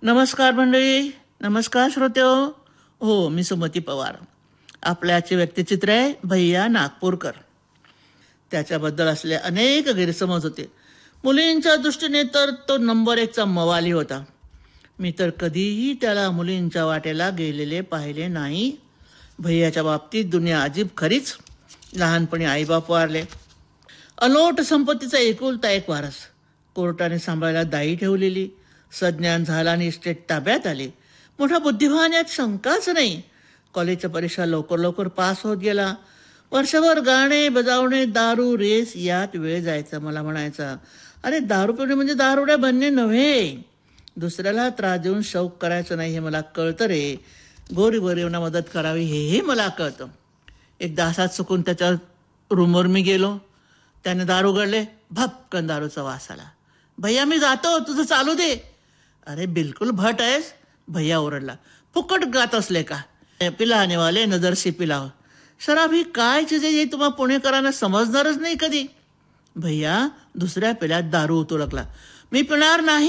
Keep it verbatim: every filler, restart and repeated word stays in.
नमस्कार मंडळी, नमस्कार श्रोत्यो. हो, मी सुमती पवार. आपल्या आजचे व्यक्तिचित्र आहे भैया नागपूरकर. त्याच्याबद्दल असले अनेक गैरसमज होते. मुलींच्या दृष्टीने तर तो नंबर एकचा मवाली होता. मी तर कधीही त्याला मुलींच्या वाटेला गेलेले पाहिले नाही. भैयाच्या बाबतीत दुनिया अजीब खरीच. लहानपणी आईबाप वारले. अलोट संपत्तीचा एकुलता एक वारस. कोर्टाने सांभाळायला दाई ठेवलेली. सज्ञान झाला आणि इस्टेट ताब्यात आली. मोठा बुद्धिमान यात शंकाच नाही. कॉलेजच्या परीक्षा लवकर लवकर पास होत गेला. वर्षभर गाणे बजावणे, दारू रेस यात वेळ जायचा. मला म्हणायचा, अरे दारू पिणे म्हणजे दारुड्या बनणे नव्हे. दुसऱ्याला त्रास देऊन शौक करायचं नाही हे मला कळतं रे. गोरीगरिबांना मदत करावी हेही मला कळतं. एकदा असाच चुकून त्याच्या रूमवर मी गेलो. त्याने दारू उघडले. भपकन दारूचा वास आला. भैया मी जातो, तुझं चालू दे. अरे बिलकुल भट आहेस, भैया ओरडला. फुकट गात असले का? पिलाने वाले नजर से पिलाव. शराब ही काय चीज आहे हे तुम्हा पुणेकरांना समजणारच नाही कधी. भैया दुसऱ्या पेल्यात दारू उतरू लागला. मी पिणार नाही.